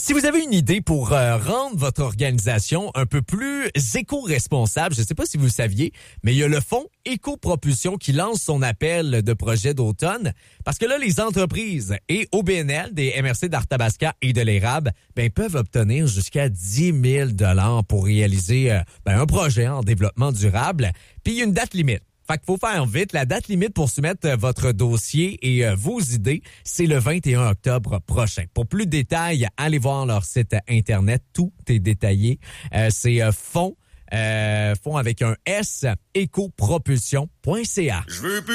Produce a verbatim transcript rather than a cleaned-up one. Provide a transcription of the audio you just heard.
Si vous avez une idée pour euh, rendre votre organisation un peu plus éco-responsable, je ne sais pas si vous le saviez, mais il y a le fonds Éco-Propulsion qui lance son appel de projet d'automne. Parce que là, les entreprises et O B N L, des M R C d'Arthabasca et de l'Érable, ben, peuvent obtenir jusqu'à dix mille dollars pour réaliser euh, ben, un projet en développement durable. Puis il y a une date limite. Fait qu'il faut faire vite. La date limite pour soumettre votre dossier et euh, vos idées, c'est le vingt et un octobre prochain. Pour plus de détails, allez voir leur site Internet. Tout est détaillé. Euh, c'est euh, fonds, euh, fonds avec un S, écopropulsion point c a. Je veux plus